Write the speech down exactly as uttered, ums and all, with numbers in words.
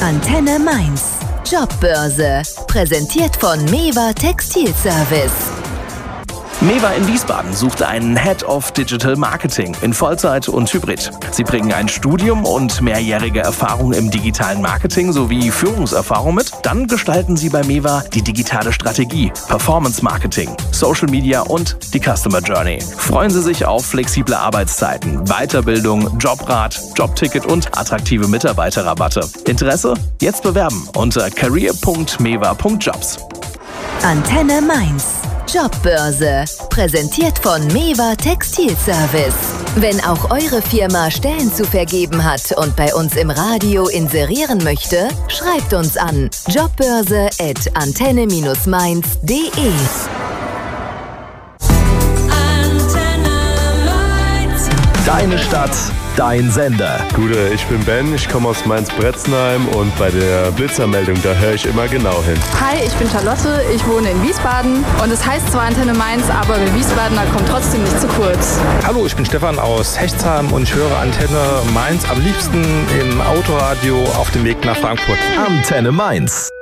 Antenne Mainz. Jobbörse. Präsentiert von Mewa Textilservice. Mewa in Wiesbaden sucht einen Head of Digital Marketing in Vollzeit und Hybrid. Sie bringen ein Studium und mehrjährige Erfahrung im digitalen Marketing sowie Führungserfahrung mit. Dann gestalten Sie bei Mewa die digitale Strategie, Performance Marketing, Social Media und die Customer Journey. Freuen Sie sich auf flexible Arbeitszeiten, Weiterbildung, Jobrat, Jobticket und attraktive Mitarbeiterrabatte. Interesse? Jetzt bewerben unter career punkt mewa punkt jobs. Antenne Mainz. Jobbörse. Präsentiert von Mewa Textilservice. Wenn auch eure Firma Stellen zu vergeben hat und bei uns im Radio inserieren möchte, schreibt uns an jobbörse at antenne mainz punkt de. Deine Stadt, dein Sender. Gute, ich bin Ben, ich komme aus Mainz-Bretzenheim und bei der Blitzermeldung, da höre ich immer genau hin. Hi, ich bin Charlotte, ich wohne in Wiesbaden und es heißt zwar Antenne Mainz, aber wir Wiesbadener kommen trotzdem nicht zu kurz. Hallo, ich bin Stefan aus Hechtsheim und ich höre Antenne Mainz am liebsten im Autoradio auf dem Weg nach Frankfurt. Antenne Mainz.